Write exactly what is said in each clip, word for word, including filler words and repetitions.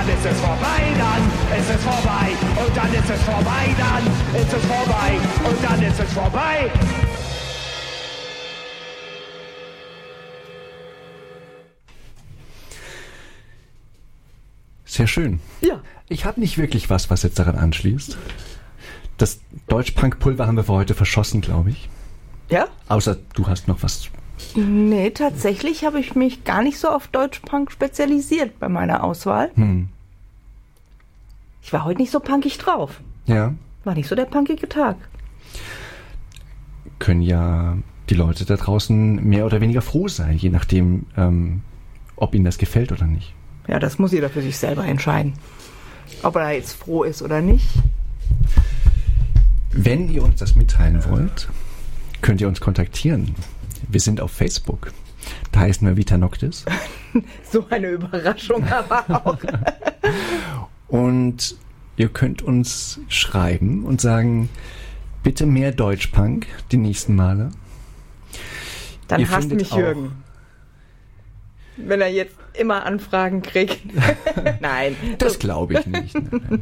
dann ist es vorbei, dann ist es vorbei. Und dann ist es vorbei, dann ist es vorbei. Und dann ist es vorbei. Sehr schön. Ja. Ich habe nicht wirklich was, was jetzt daran anschließt. Das Deutsch-Punk-Pulver haben wir für heute verschossen, glaube ich. Ja? Außer du hast noch was. Nee, tatsächlich habe ich mich gar nicht so auf Deutsch-Punk spezialisiert bei meiner Auswahl. Hm. Ich war heute nicht so punkig drauf. Ja. War nicht so der punkige Tag. Können ja die Leute da draußen mehr oder weniger froh sein, je nachdem, ähm, ob ihnen das gefällt oder nicht. Ja, das muss jeder für sich selber entscheiden. Ob er jetzt froh ist oder nicht. Wenn ihr uns das mitteilen wollt, könnt ihr uns kontaktieren. Wir sind auf Facebook. Da heißen wir Vita Noctis. So eine Überraschung aber auch. Und ihr könnt uns schreiben und sagen, bitte mehr Deutschpunk die nächsten Male. Dann ihr hasst findet mich auch, Jürgen. Wenn er jetzt immer Anfragen kriegt. Nein. Das glaube ich nicht.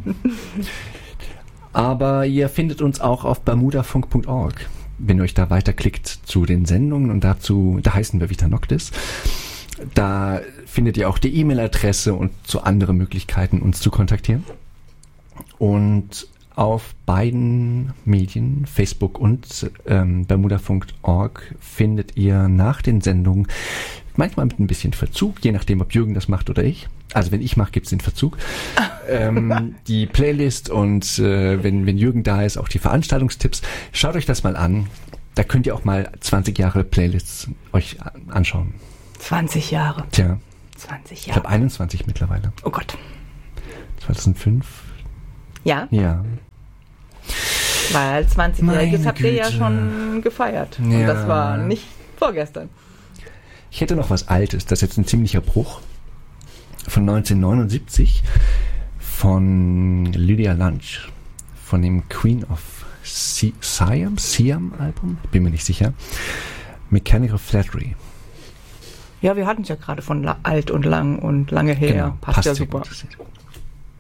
Aber ihr findet uns auch auf bermudafunk punkt org. Wenn ihr euch da weiterklickt zu den Sendungen und dazu, da heißen wir Vita Noctis. Da findet ihr auch die E-Mail-Adresse und so andere Möglichkeiten, uns zu kontaktieren. Und auf beiden Medien, Facebook und ähm, bermudafunk punkt org, findet ihr nach den Sendungen, manchmal mit ein bisschen Verzug, je nachdem, ob Jürgen das macht oder ich. Also wenn ich mache, gibt es den Verzug. ähm, die Playlist und äh, wenn, wenn Jürgen da ist, auch die Veranstaltungstipps. Schaut euch das mal an. Da könnt ihr auch mal zwanzig Jahre Playlists euch anschauen. zwanzig Jahre. Tja. zwanzig Ich Jahre. habe einundzwanzig mittlerweile. Oh Gott. zweitausendfünf. Ja? Ja. Weil zwanzigjähriges Meine habt ihr ja Güte. schon gefeiert. Und Ja. das war nicht vorgestern. Ich hätte noch was Altes, das ist jetzt ein ziemlicher Bruch. Von neunzehnhundertneunundsiebzig von Lydia Lunch, von dem Queen of Si- Siam, Siam Album, bin mir nicht sicher. Mechanical Flattery. Ja, wir hatten es ja gerade von la- alt und lang und lange her. Genau, passt, ja sehr super. gut.